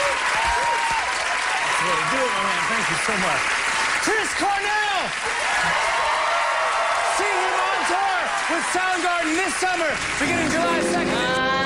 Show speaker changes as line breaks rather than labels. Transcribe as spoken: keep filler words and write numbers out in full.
That's the way to do it, my man. Thank you so much. Chris Cornell! See him on tour with Soundgarden this summer, beginning July second.